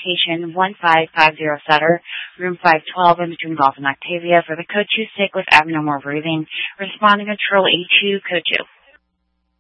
location 1550 Sutter, room 512 in between Golf and Octavia for the code 2 with abnormal breathing. Responding control E2, code 2.